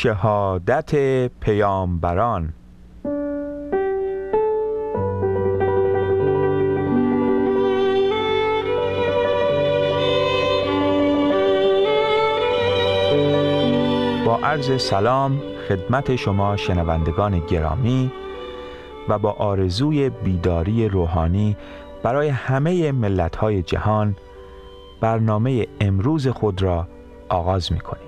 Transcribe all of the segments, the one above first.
شهادت پیامبران. با عرض سلام خدمت شما شنوندگان گرامی و با آرزوی بیداری روحانی برای همه ملت‌های جهان برنامه امروز خود را آغاز می‌کنیم.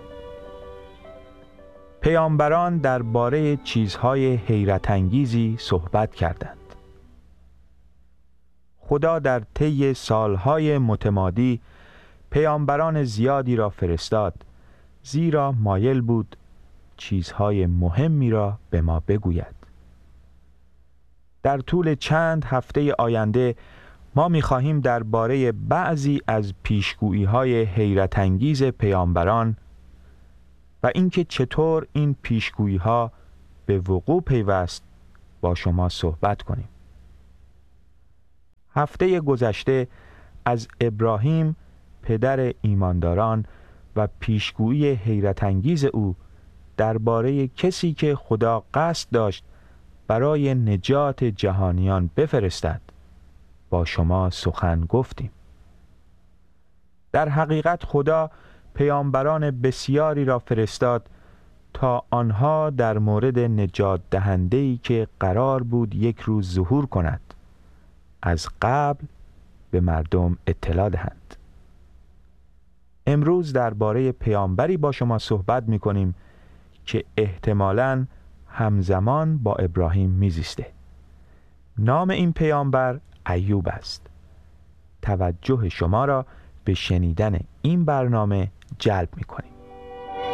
پیامبران درباره چیزهای حیرت انگیزی صحبت کردند. خدا در طی سالهای متمادی پیامبران زیادی را فرستاد، زیرا مایل بود چیزهای مهمی را به ما بگوید. در طول چند هفته آینده ما می‌خواهیم درباره بعضی از پیشگویی‌های حیرت انگیز پیامبران و اینکه چطور این پیشگویی‌ها به وقوع پیوست با شما صحبت کنیم. هفته گذشته از ابراهیم پدر ایمانداران و پیشگویی حیرت انگیز او درباره کسی که خدا قصد داشت برای نجات جهانیان بفرستد با شما سخن گفتیم. در حقیقت خدا پیامبران بسیاری را فرستاد تا آنها در مورد نجات دهنده‌ای که قرار بود یک روز ظهور کند از قبل به مردم اطلاع دهند. امروز درباره پیامبری با شما صحبت می‌کنیم که احتمالاً همزمان با ابراهیم میزیسته. نام این پیامبر ایوب است. توجه شما را به شنیدن این برنامه جلب می‌کنیم.